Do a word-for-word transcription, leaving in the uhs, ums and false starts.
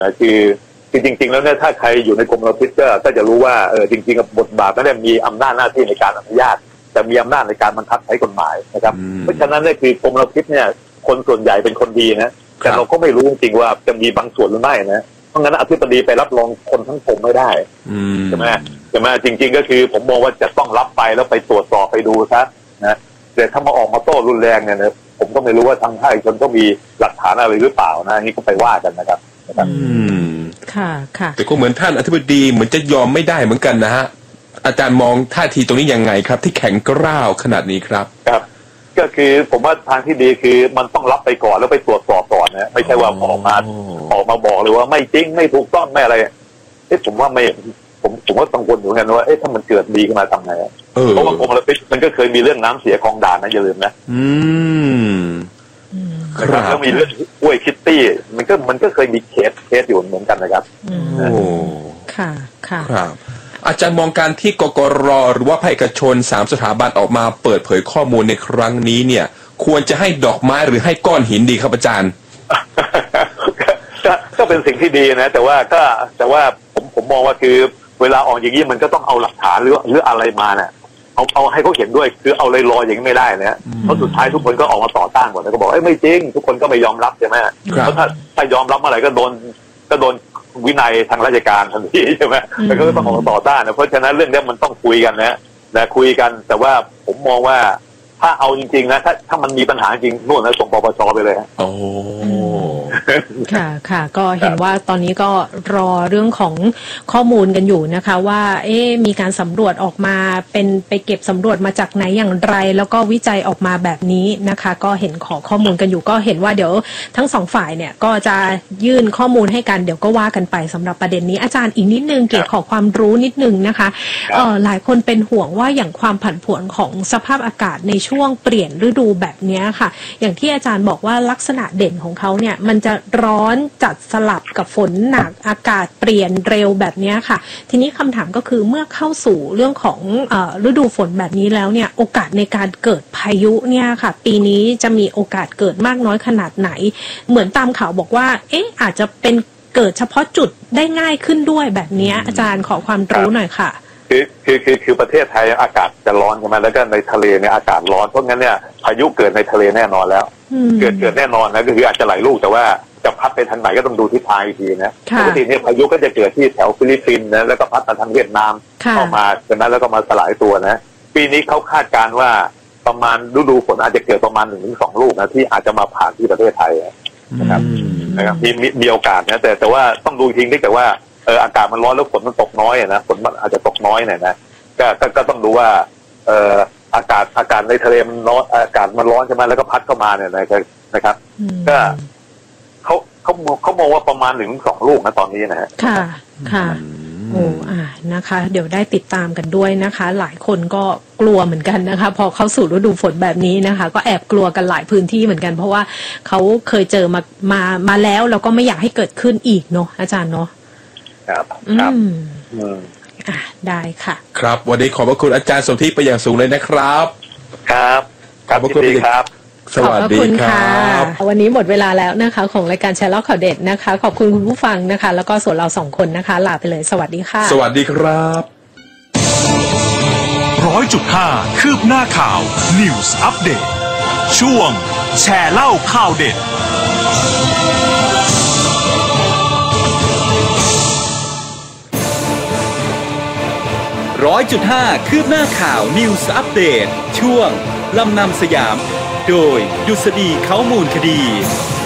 คือคือจริงๆแล้วเนี่ยถ้าใครอยู่ในกรมมลพิษก็ก็จะรู้ว่าเออจริงๆกับบทบาทนั้นมีอำนาจหน้าที่ในการอนุญาตแต่มีอำนาจในการบังคับใช้กฎหมายนะครับเพราะฉะนั้นเนี่ยคือกรมมลพิษเนี่ยคนส่วนใหญ่เป็นคนดีนะแต่เราก็ไม่รู้จริงๆว่าจะมีบางส่วนหรือไม่นะเพราะงั้นอธิบดีไปรับรองคนทั้งกรมไม่ได้ใช่ไหมใช่ไหมจริงๆก็คือผมมองว่าจะต้องรับไปแล้วไปตรวจสอบไปดูซะนะแต่ถ้ามาออกมาโต้รุนแรงเนี่ยนะผมก็ไม่รู้ว่าทางภาคเอกชนก็มีหลักฐานอะไรหรือเปล่านะนี่ก็ไปว่ากันนะครับอืมค่ะค่ะแต่ก็เหมือนท่านอธิบดีเหมือนจะยอมไม่ได้เหมือนกันนะฮะอาจารย์มองท่าทีตรงนี้ยังไงครับที่แข็งกร้าวขนาดนี้ครับครับก็คือผมว่าทางที่ดีคือมันต้องรับไปก่อนแล้วไปตรวจสอบก่อนนะไม่ใช่ว่าออกมาออกมาบอกเลยว่าไม่จริงไม่ถูกต้องไม่อะไรเอ๊ะผมว่าไม่ผมผมว่ากังวลอยู่เหมือนกันว่าเอ๊ะถ้ามันเกิดดีขึ้นมาทำไงเพราะว่ากรมมลพิษมันก็เคยมีเรื่องน้ำเสียคลองด่านนะอย่าลืมนะอืมครับแล้วมีเรื่องกล้วยคิตตี้มันก็มันก็เคยมีเคสเคสอยู่เหมือนกันนะครับโอ้ค่ะค่ะครับอาจารย์มองการที่กกร.หรือว่าภาคเอกชนสามสถาบันออกมาเปิดเผยข้อมูลในครั้งนี้เนี่ยควรจะให้ดอกไม้หรือให้ก้อนหินดีครับอาจารย์ก็ก็เป็นสิ่งที่ดีนะแต่ว่าก็แต่ว่าผมผมมองว่าคือเวลาออกอย่างนี้มันก็ต้องเอาหลักฐานหรือหรืออะไรมาเนี่ยเอาเอาให้เขาเห็นด้วยคือเอาเลยลอยอย่างนี้ไม่ได้นะเพราะสุดท้ายทุกคนก็ออกมาต่อต้านหมดแล้วก็บอกเอ้ยไม่จริงทุกคนก็ไม่ยอมรับใช่ไหมเพราะถ้าถ้ายอมรับเมื่อไหร่ก็โดนก็โดนวินัยทางราชการทันทีใช่ไหมแล้วก็ต้องออกมาต่อต้านนะเพราะฉะนั้นเรื่องนี้มันต้องคุยกันนะนะคุยกันแต่ว่าผมมองว่าถ้าเอาจริงๆนะถ้าถ้ามันมีปัญหาจริงนู่นนะส่งปปชไปเลยโอ้ค่ะค่ะก็เห็นว่าตอนนี้ก็รอเรื่องของข้อมูลกันอยู่นะคะว่าเอ๊ะมีการสำรวจออกมาเป็นไปเก็บสำรวจมาจากไหนอย่างไรแล้วก็วิจัยออกมาแบบนี้นะคะก็เห็นขอข้อมูลกันอยู่ก็เห็นว่าเดี๋ยวทั้งสองฝ่ายเนี่ยก็จะยื่นข้อมูลให้กันเดี๋ยวก็ว่ากันไปสำหรับประเด็นนี้อาจารย์อีกนิดนึงเกี่ยวกับความรู้นิดนึงนะคะเอ่อหลายคนเป็นห่วงว่าอย่างความผันผวนของสภาพอากาศในช่วงเปลี่ยนฤดูแบบนี้ค่ะอย่างที่อาจารย์บอกว่าลักษณะเด่นของเขาเนี่ยมันจะร้อนจัดสลับกับฝนหนักอากาศเปลี่ยนเร็วแบบนี้ค่ะทีนี้คำถามก็คือเมื่อเข้าสู่เรื่องของเอ่อฤดูฝนแบบนี้แล้วเนี่ยโอกาสในการเกิดพายุเนี่ยค่ะปีนี้จะมีโอกาสเกิดมากน้อยขนาดไหนเหมือนตามข่าวบอกว่าเอ๊ะอาจจะเป็นเกิดเฉพาะจุดได้ง่ายขึ้นด้วยแบบนี้อาจารย์ขอความรู้หน่อยค่ะคือคือคือคือประเทศไทยอากาศจะร้อนใช่ไหมแล้วก็ในทะเลเนี่ยอากาศร้อนเพราะงั้นเนี่ยพายุเกิดในทะเลแน่นอนแล้วเกิดเกิดแน่นอนนะก็คืออาจจะหลายลูกแต่ว่าจะพัดไปทางไหนก็ต้องดูทิศทางอีกทีนะปกติเนี่ยพายุก็จะเกิดที่แถวฟิลิปปินส์นะแล้วก็พัดมาทางเวียดนามเข้ามาจากนั้นแล้วก็มาสลายตัวนะปีนี้เขาคาดการณ์ว่าประมาณฤดูฝนอาจจะเกิดประมาณหนึ่งถึงสองลูกนะที่อาจจะมาผ่านที่ประเทศไทยนะครับนะครับมีมีโอกาสนะแต่แต่ว่าต้องดูทิ้งได้แต่ว่าเอออากาศมันร้อนแล้วฝนมันตกน้อยนะฝนมันอาจจะตกน้อยหน่อยนะก็ก็ก็ต้องดูว่าเอ่ออากาศอากาศในทะเลมันร้อนอากาศมันร้อนใช่ไหมแล้วก็พัดเข้ามาเนี่ยนะครับก็เขาเขาเขามองว่าประมาณหนึ่งสองลูกนะตอนนี้นะฮะค่ะค่ะโอ้อ่านะคะเดี๋ยวได้ติดตามกันด้วยนะคะหลายคนก็กลัวเหมือนกันนะคะพอเข้าสู่ฤดูฝนแบบนี้นะคะก็แอบกลัวกันหลายพื้นที่เหมือนกันเพราะว่าเขาเคยเจอมามามาแล้วแล้วก็ไม่อยากให้เกิดขึ้นอีกเนาะอาจารย์เนาะครับครับอืมอ่าได้ค่ะครับวันนี้ขอบพระคุณอาจารย์สมธิไปอย่างสูงเลยนะครับครับขอบพระคุณครับสวัสดีครับวันนี้หมดเวลาแล้วนะคะของรายการแชร์เล่าข่าวเด็ดนะคะขอบคุณคุณผู้ฟังนะคะแล้วก็ส่วนเราสองคนนะคะลาไปเลยสวัสดีค่ะสวัสดีครับร้อยจุดห้าคืบหน้าข่าว News Update ช่วงแชร์เล่าข่าวเด็ดร้อยจุดห้าคืบหน้าข่าว News Update ช่วงลำนำสยามโดยดุษฎีเขามูลคดี